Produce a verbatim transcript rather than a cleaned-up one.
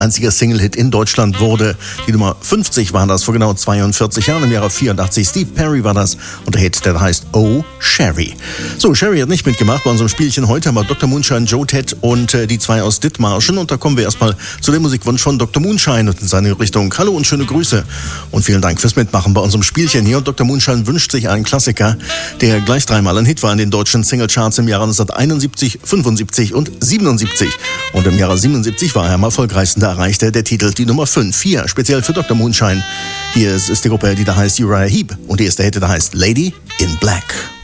einziger Single-Hit in Deutschland wurde. Die Nummer fünfzig war das vor genau zweiundvierzig Jahren, im Jahre vierundachtzig. Steve Perry war das und der Hit, der heißt Oh Sherry. So, Sherry hat nicht mitgemacht bei unserem Spielchen. Heute haben wir Doktor Moonshine, Joe Ted und äh, die zwei aus Dithmarschen. Und da kommen wir erstmal zu dem Musikwunsch von Doktor Moonshine und in seine Richtung. Hallo und schöne Grüße und vielen Dank fürs Mitmachen bei unserem Spielchen hier. Und Doktor Moonshine wünscht sich einen Klassiker, der gleich dreimal ein Hit war in den deutschen Singlecharts im Jahre neunzehnhunderteinundsiebzig, fünfundsiebzig und siebenundsiebzig. Und im Jahre siebenundsiebzig war er am erfolgreichsten. Da erreichte der Titel die Nummer fünf. Hier, speziell für Doktor Moonshine. Hier ist, ist die Gruppe, die da heißt Uriah Heep. Und die erste Hit, der heißt Lady in Black.